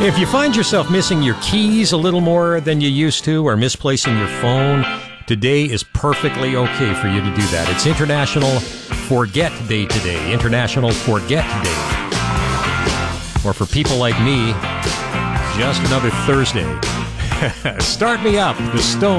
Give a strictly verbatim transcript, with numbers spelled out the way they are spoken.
If you find yourself missing your keys a little more than you used to or misplacing your phone, today is perfectly okay for you to do that. It's International Forget Day today. International Forget Day. Or for people like me, just another Thursday. Start me up, the Stone.